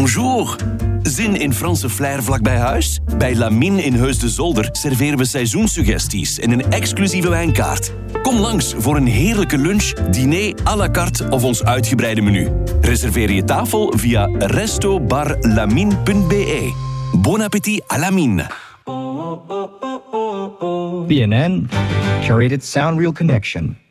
Bonjour. Zin in Franse flair vlak bij huis? Bij Lamine in Heus de Zolder serveren we seizoenssuggesties en een exclusieve wijnkaart. Kom langs voor een heerlijke lunch, diner à la carte of ons uitgebreide menu. Reserveer je tafel via restobarlamine.be. Bon appétit à Lamine. BNN, curated sound real connection.